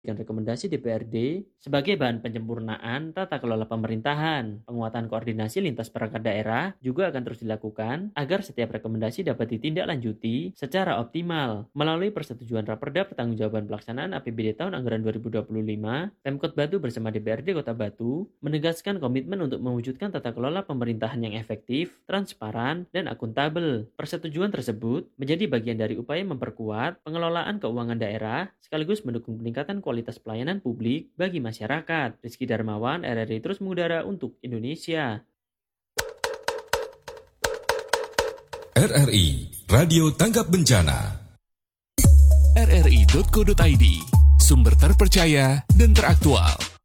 dan rekomendasi DPRD sebagai bahan penyempurnaan tata kelola pemerintahan. Penguatan koordinasi lintas perangkat daerah juga akan terus dilakukan agar setiap rekomendasi dapat ditindaklanjuti secara optimal. Melalui persetujuan Raperda Pertanggungjawaban Pelaksanaan APBD tahun anggaran 2025, Pemkot Batu bersama DPRD Kota Batu menegaskan komitmen untuk mewujudkan tata kelola pemerintahan yang efektif, transparan, dan akuntabel. Persetujuan tersebut menjadi bagian dari upaya memperkuat pengelolaan keuangan daerah sekaligus mendukung peningkatan kualitas pelayanan publik bagi masyarakat. Rizky Darmawan, RRI Terus Mengudara untuk Indonesia. RRI Radio Tanggap Bencana. rri.co.id, sumber terpercaya dan teraktual.